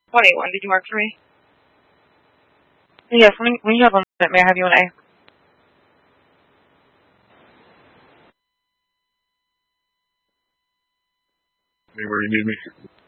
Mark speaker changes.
Speaker 1: 21. Did you mark for me?
Speaker 2: Yes, when you have a minute, may I have you an A?
Speaker 3: Anywhere you need me.